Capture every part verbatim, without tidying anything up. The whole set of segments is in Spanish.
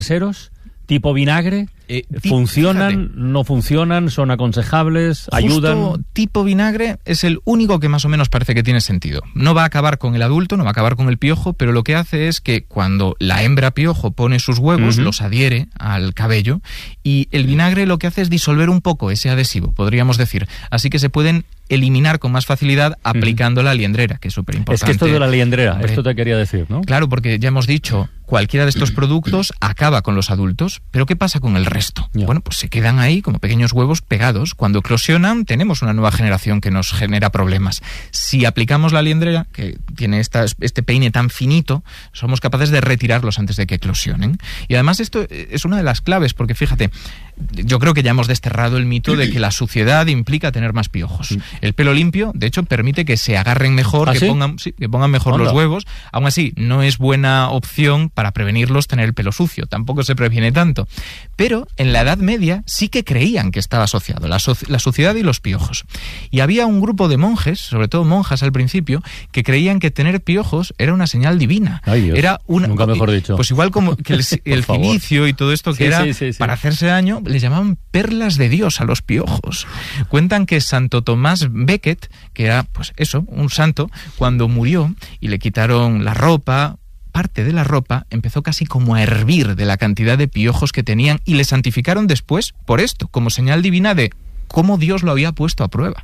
caseros tipo vinagre. Eh, ¿Funcionan? fíjate. ¿No funcionan? ¿Son aconsejables? Justo ¿Ayudan? tipo vinagre es el único que más o menos parece que tiene sentido. No va a acabar con el adulto, no va a acabar con el piojo, pero lo que hace es que cuando la hembra piojo pone sus huevos, uh-huh. los adhiere al cabello, y el vinagre lo que hace es disolver un poco ese adhesivo, podríamos decir. Así que se pueden eliminar con más facilidad aplicando uh-huh. la liendrera, que es súper importante. Es que esto de la liendrera, Hombre, esto te quería decir, ¿no? Claro, porque ya hemos dicho, cualquiera de estos productos acaba con los adultos, pero ¿qué pasa con el resto? Yeah. Bueno, pues se quedan ahí como pequeños huevos pegados. Cuando eclosionan, tenemos una nueva generación que nos genera problemas. Si aplicamos la liendrera, que tiene esta, este peine tan finito, somos capaces de retirarlos antes de que eclosionen. Y además esto es una de las claves, porque fíjate, yo creo que ya hemos desterrado el mito de que la suciedad implica tener más piojos. El pelo limpio, de hecho, permite que se agarren mejor, ¿Ah, que, sí? pongan, sí, que pongan mejor Onda. los huevos. Aún así, no es buena opción para prevenirlos tener el pelo sucio. Tampoco se previene tanto. Pero en la Edad Media sí que creían que estaba asociado la, so- la suciedad y los piojos. Y había un grupo de monjes, sobre todo monjas al principio, que creían que tener piojos era una señal divina. Ay, Dios. Era una, Nunca mejor dicho. Pues igual como que el, el cilicio y todo esto que sí, era sí, sí, sí. para hacerse daño, les llamaban perlas de Dios a los piojos. Cuentan que Santo Tomás Becket, que era pues eso, un santo, cuando murió y le quitaron la ropa, parte de la ropa empezó casi como a hervir de la cantidad de piojos que tenían, y le santificaron después por esto, como señal divina de cómo Dios lo había puesto a prueba.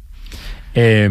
Eh,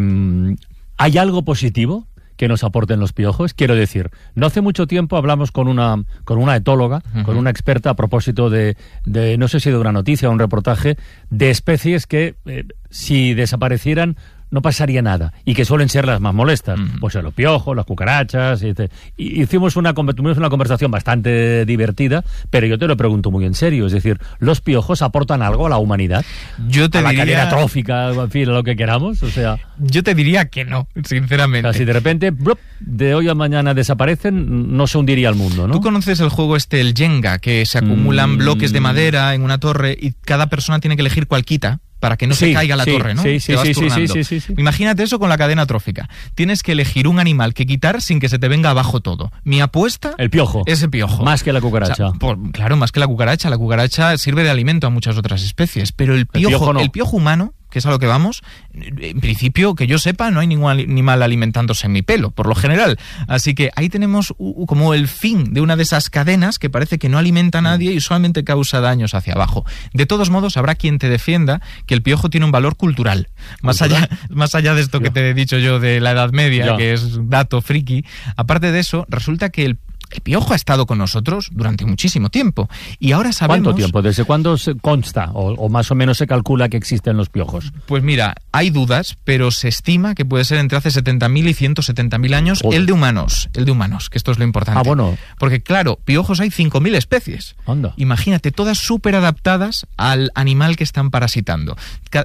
¿Hay algo positivo que nos aporten los piojos? Quiero decir, no hace mucho tiempo hablamos con una con una etóloga, uh-huh. con una experta a propósito de, de, no sé si de una noticia o un reportaje, de especies que eh, si desaparecieran no pasaría nada, y que suelen ser las más molestas, uh-huh. pues los piojos, las cucarachas, y, y hicimos una, tuvimos una conversación bastante divertida, pero yo te lo pregunto muy en serio, es decir, ¿los piojos aportan algo a la humanidad? Yo te a diría... la cadena trófica, en fin, a lo que queramos, o sea... Yo te diría que no, sinceramente. O sea, si de repente, blup, de hoy a mañana desaparecen, no se hundiría el mundo, ¿no? ¿Tú conoces el juego este, el Jenga, que se acumulan mm. bloques de madera en una torre y cada persona tiene que elegir cuál quita para que no sí, se caiga la sí, torre, ¿no? Sí, sí, sí, sí, sí, sí, sí. Imagínate eso con la cadena trófica. Tienes que elegir un animal que quitar sin que se te venga abajo todo. Mi apuesta... El piojo. Es el piojo. Más que la cucaracha. O sea, por, claro, más que la cucaracha. La cucaracha sirve de alimento a muchas otras especies, pero el piojo, el piojo, no. el piojo humano, que es a lo que vamos, en principio, que yo sepa, no hay ningún animal alimentándose en mi pelo, por lo general. Así que ahí tenemos uh, como el fin de una de esas cadenas que parece que no alimenta a nadie y solamente causa daños hacia abajo. De todos modos, habrá quien te defienda que el piojo tiene un valor cultural. Más allá, más allá de esto ya. que te he dicho yo de la Edad Media, ya. que es dato friki, aparte de eso, resulta que el El piojo ha estado con nosotros durante muchísimo tiempo y ahora sabemos... ¿Cuánto tiempo? ¿Desde cuándo se consta o, o más o menos se calcula que existen los piojos? Pues mira, hay dudas, pero se estima que puede ser entre hace setenta mil y ciento setenta mil años. Joder. el de humanos, el de humanos, que esto es lo importante. Ah, bueno. Porque claro, piojos hay cinco mil especies. Anda. Imagínate, todas súper adaptadas al animal que están parasitando.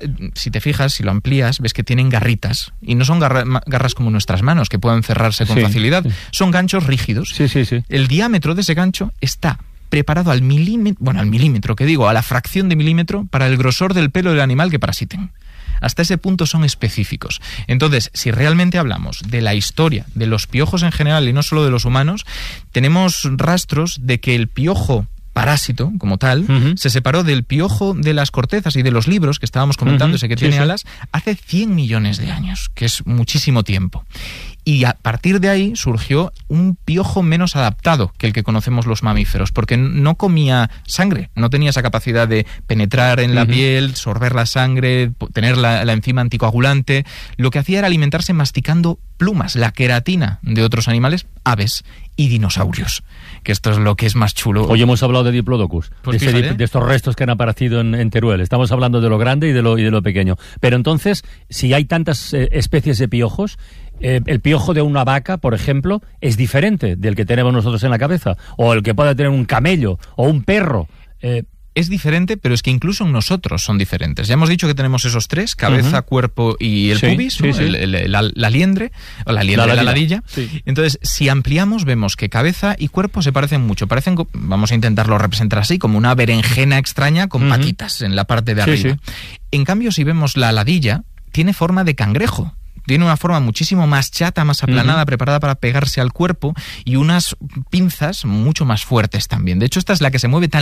Si te fijas, si lo amplías, ves que tienen garritas y no son garra, garras como nuestras manos, que pueden cerrarse con sí, facilidad. Sí. Son ganchos rígidos. Sí, sí, sí. El diámetro de ese gancho está preparado al milímetro, bueno, al milímetro, que digo, a la fracción de milímetro para el grosor del pelo del animal que parasiten. Hasta ese punto son específicos. Entonces, si realmente hablamos de la historia de los piojos en general y no solo de los humanos, tenemos rastros de que el piojo parásito, como tal, uh-huh. se separó del piojo de las cortezas y de los libros, que estábamos comentando, uh-huh. ese que sí, tiene sí. alas, hace cien millones de años, que es muchísimo tiempo. Y a partir de ahí surgió un piojo menos adaptado que el que conocemos los mamíferos, porque no comía sangre, no tenía esa capacidad de penetrar en la uh-huh. piel, sorber la sangre, tener la, la enzima anticoagulante. Lo que hacía era alimentarse masticando plumas, la queratina de otros animales, aves y dinosaurios, que esto es lo que es más chulo. Hoy hemos hablado de Diplodocus, pues de, ese, de estos restos que han aparecido en, en Teruel. Estamos hablando de lo grande y de lo, y de lo pequeño. Pero entonces, si hay tantas eh, especies de piojos, Eh, el piojo de una vaca, por ejemplo, es diferente del que tenemos nosotros en la cabeza, o el que pueda tener un camello o un perro. Eh, es diferente, pero es que incluso en nosotros son diferentes. Ya hemos dicho que tenemos esos tres, cabeza, uh-huh. cuerpo y el sí, pubis, sí, ¿no? sí. El, el, el, la, la liendre, o la liendre, la, la ladilla. Sí. Entonces, si ampliamos, vemos que cabeza y cuerpo se parecen mucho. Parecen, vamos a intentarlo representar así, como una berenjena extraña con uh-huh. patitas en la parte de arriba. Sí, sí. En cambio, si vemos la ladilla, tiene forma de cangrejo. tiene una forma muchísimo más chata, más aplanada, uh-huh. preparada para pegarse al cuerpo, y unas pinzas mucho más fuertes también. De hecho, esta es la que se mueve tan